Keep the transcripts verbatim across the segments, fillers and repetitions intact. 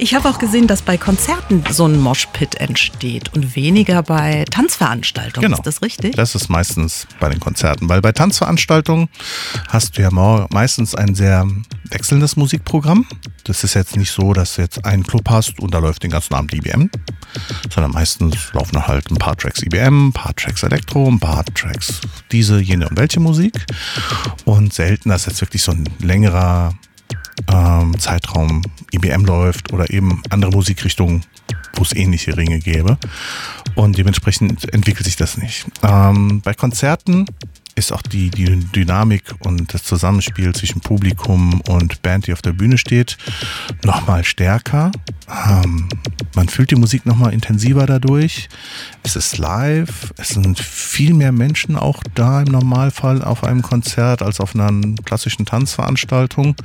Ich habe auch gesehen, dass bei Konzerten so ein Moshpit entsteht und weniger bei Tanzveranstaltungen. Genau. Ist das richtig? Das ist meistens bei den Konzerten, weil bei Tanzveranstaltungen hast du ja meistens ein sehr wechselndes Musikprogramm. Das ist jetzt nicht so, dass du jetzt einen Club hast und da läuft den ganzen Abend I B M, sondern meistens laufen halt ein paar Tracks I B M, ein paar Tracks Elektro, ein paar Tracks diese, jene und welche Musik. Und selten, dass jetzt wirklich so ein längerer ähm, Zeitraum I B M läuft oder eben andere Musikrichtungen, wo es ähnliche Ringe gäbe. Und dementsprechend entwickelt sich das nicht. Ähm, bei Konzerten ist auch die, die Dynamik und das Zusammenspiel zwischen Publikum und Band, die auf der Bühne steht, nochmal stärker. Ähm, man fühlt die Musik nochmal intensiver dadurch. Es ist live. Es sind viel mehr Menschen auch da im Normalfall auf einem Konzert als auf einer klassischen Tanzveranstaltung.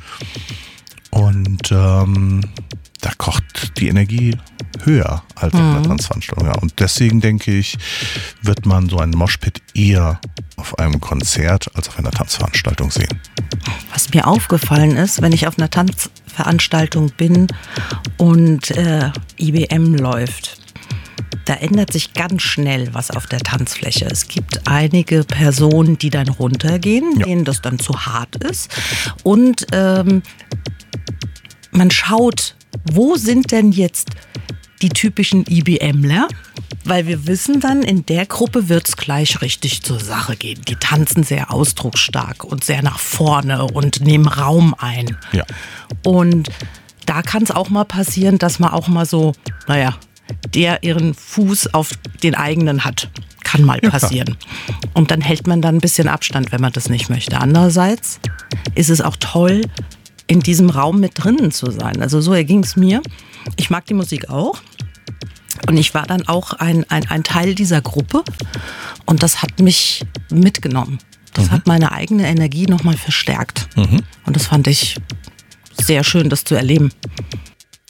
Und ähm, da kocht die Energie höher als auf einer Tanzveranstaltung. Ja. Und deswegen denke ich, wird man so einen Moshpit eher auf einem Konzert als auf einer Tanzveranstaltung sehen. Was mir aufgefallen ist, wenn ich auf einer Tanzveranstaltung bin und äh, I B M läuft, da ändert sich ganz schnell was auf der Tanzfläche. Es gibt einige Personen, die dann runtergehen, ja. denen das dann zu hart ist. Und ähm, man schaut, wo sind denn jetzt die typischen IBMler? Weil wir wissen dann, in der Gruppe wird es gleich richtig zur Sache gehen. Die tanzen sehr ausdrucksstark und sehr nach vorne und nehmen Raum ein. Ja. Und da kann es auch mal passieren, dass man auch mal so, naja, der ihren Fuß auf den eigenen hat. Kann mal passieren. Ja, und dann hält man dann ein bisschen Abstand, wenn man das nicht möchte. Andererseits ist es auch toll, in diesem Raum mit drinnen zu sein. Also so erging es mir. Ich mag die Musik auch. Und ich war dann auch ein, ein, ein Teil dieser Gruppe. Und das hat mich mitgenommen. Das mhm. hat meine eigene Energie nochmal verstärkt. Mhm. Und das fand ich sehr schön, das zu erleben.